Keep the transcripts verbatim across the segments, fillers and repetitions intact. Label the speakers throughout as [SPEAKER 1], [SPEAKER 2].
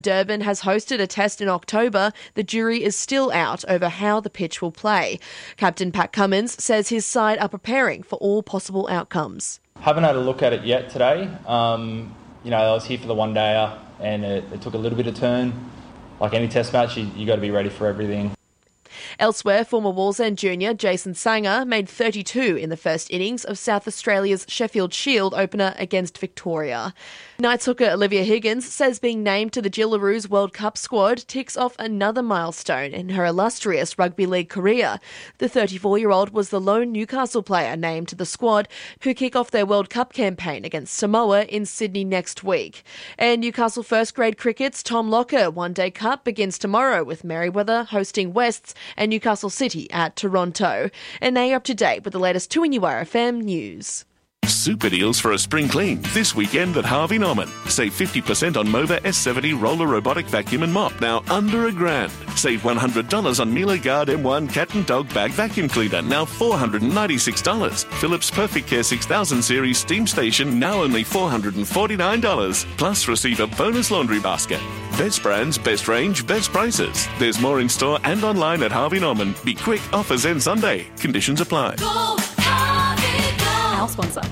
[SPEAKER 1] Durban has hosted a test in October. The jury is still out over how the pitch will play. Captain Pat Cummins says his side are preparing for all possible outcomes.
[SPEAKER 2] Haven't had a look at it yet today. Um, you know, I was here for the one-dayer and it, it took a little bit of turn. Like any test match, you, you got to be ready for everything.
[SPEAKER 1] Elsewhere, former Wallsend junior Jason Sanger made thirty-two in the first innings of South Australia's Sheffield Shield opener against Victoria. Knights hooker Olivia Higgins says being named to the Jillaroos World Cup squad ticks off another milestone in her illustrious rugby league career. The thirty-four-year-old was the lone Newcastle player named to the squad who kick off their World Cup campaign against Samoa in Sydney next week. And Newcastle first grade cricket's Tom Locker One Day Cup begins tomorrow with Merewether hosting Wests and Newcastle City at Toronto. And now you're up to date with the latest two N U R F M news.
[SPEAKER 3] Super deals for a spring clean this weekend at Harvey Norman. Save fifty percent on Mova S seventy roller robotic vacuum and mop, now under a grand. Save one hundred dollars on Miele Guard M one cat and dog bag vacuum cleaner, now four hundred ninety-six dollars. Philips Perfect Care six thousand series steam station, now only four hundred forty-nine dollars. Plus receive a bonus laundry basket. Best brands, best range, best prices. There's more in store and online at Harvey Norman. Be quick, offers end Sunday. Conditions apply.
[SPEAKER 4] Go, Harvey, go.
[SPEAKER 5] Our sponsor.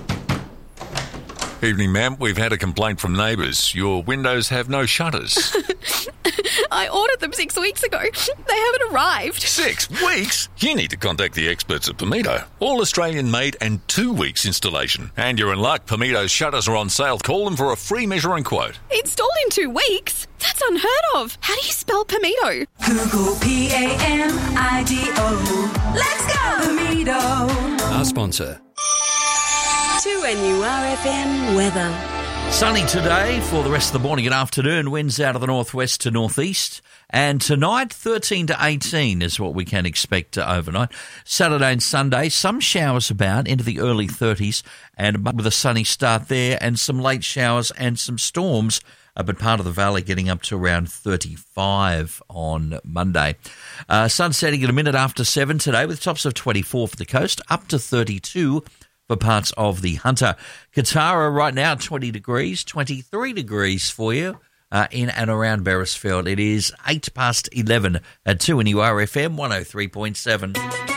[SPEAKER 6] Evening, ma'am. We've had a complaint from neighbours. Your windows have no shutters.
[SPEAKER 5] I ordered them six weeks ago. They haven't arrived.
[SPEAKER 6] Six weeks? You need to contact the experts at Pimito. All Australian made and two weeks installation. And you're in luck. Pimito's shutters are on sale. Call them for a free measure and quote.
[SPEAKER 5] Installed in two weeks? That's unheard of. How do you spell Pimito?
[SPEAKER 4] Google P A M I D O. Let's go, Pimito.
[SPEAKER 7] Our sponsor.
[SPEAKER 4] two N U R F M weather.
[SPEAKER 8] Sunny today for the rest of the morning and afternoon. Winds out of the northwest to northeast. And tonight, thirteen to eighteen is what we can expect overnight. Saturday and Sunday, some showers about into the early thirties and with a sunny start there and some late showers and some storms. Uh, but part of the valley getting up to around thirty-five on Monday. Uh, sun setting at a minute after seven today with tops of twenty-four for the coast, up to thirty-two for parts of the Hunter. Katara right now, twenty degrees, twenty-three degrees for you uh, in and around Beresfield. It is eight past eleven at two N U R F M one oh three point seven.